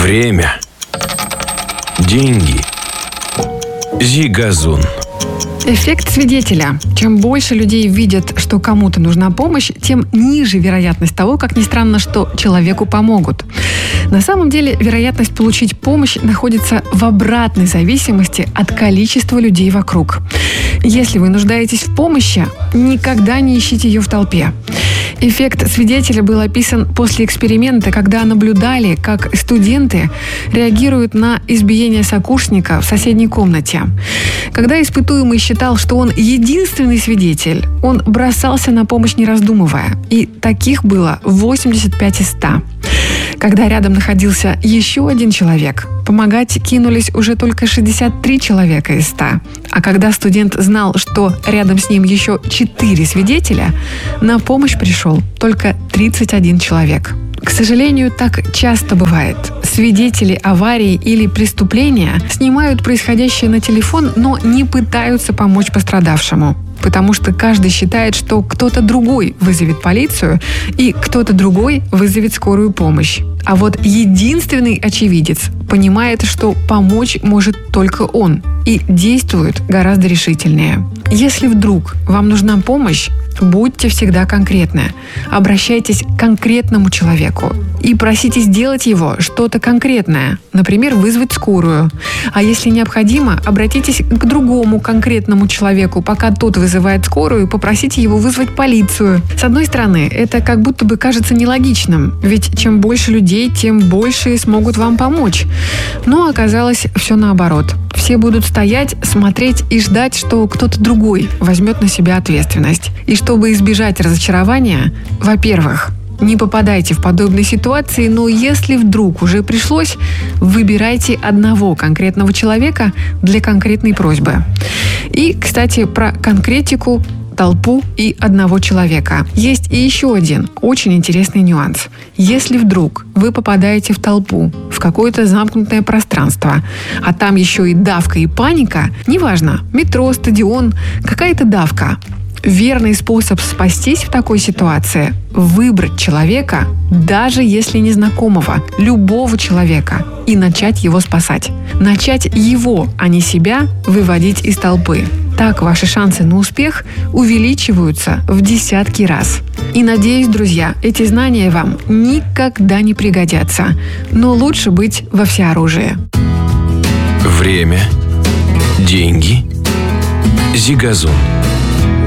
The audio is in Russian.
Время. Деньги. Зигазун. Эффект свидетеля. Чем больше людей видят, что кому-то нужна помощь, тем ниже вероятность того, как ни странно, что человеку помогут. На самом деле, вероятность получить помощь находится в обратной зависимости от количества людей вокруг. Если вы нуждаетесь в помощи, никогда не ищите ее в толпе. Эффект свидетеля был описан после эксперимента, когда наблюдали, как студенты реагируют на избиение сокурсника в соседней комнате. Когда испытуемый считал, что он единственный свидетель, он бросался на помощь, не раздумывая. И таких было 85 из 100. Когда рядом находился еще один человек, помогать кинулись уже только 63 человека из 100. А когда студент знал, что рядом с ним еще 4 свидетеля, на помощь пришел только 31 человек. К сожалению, так часто бывает. Свидетели аварии или преступления снимают происходящее на телефон, но не пытаются помочь пострадавшему. Потому что каждый считает, что кто-то другой вызовет полицию и кто-то другой вызовет скорую помощь. А вот единственный очевидец понимает, что помочь может только он, и действует гораздо решительнее. Если вдруг вам нужна помощь, будьте всегда конкретны. Обращайтесь к конкретному человеку и просите сделать его что-то конкретное, например, вызвать скорую. А если необходимо, обратитесь к другому конкретному человеку, пока тот вызывает скорую, и попросите его вызвать полицию. С одной стороны, это как будто бы кажется нелогичным, ведь чем больше людей, тем больше смогут вам помочь. Но оказалось все наоборот. Все будут стоять, смотреть и ждать, что кто-то другой возьмет на себя ответственность. И чтобы избежать разочарования, во-первых, не попадайте в подобные ситуации, но если вдруг уже пришлось, выбирайте одного конкретного человека для конкретной просьбы. И, кстати, про конкретику, толпу и одного человека. Есть и еще один очень интересный нюанс. Если вдруг вы попадаете в толпу, в какое-то замкнутое пространство, а там еще и давка и паника, неважно, метро, стадион, какая-то давка, верный способ спастись в такой ситуации – выбрать человека, даже если незнакомого, любого человека, и начать его спасать. Начать его, а не себя, выводить из толпы. Так ваши шансы на успех увеличиваются в десятки раз. И надеюсь, друзья, эти знания вам никогда не пригодятся. Но лучше быть во всеоружии. Время. Деньги. Зигазун.